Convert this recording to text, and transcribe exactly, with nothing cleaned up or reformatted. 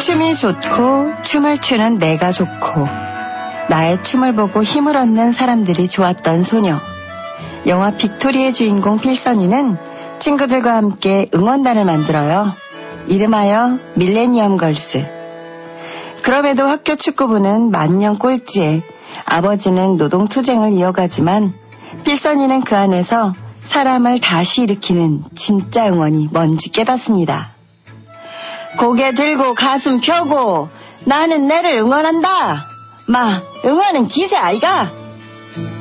춤이 좋고 춤을 추는 내가 좋고 나의 춤을 보고 힘을 얻는 사람들이 좋았던 소녀. 영화 빅토리의 주인공 필선이는 친구들과 함께 응원단을 만들어요. 이름하여 밀레니엄 걸스. 그럼에도 학교 축구부는 만년 꼴찌에 아버지는 노동투쟁을 이어가지만 필선이는 그 안에서 사람을 다시 일으키는 진짜 응원이 뭔지 깨닫습니다. 고개 들고 가슴 펴고 나는 내를 응원한다. 마, 응원은 기세 아이가?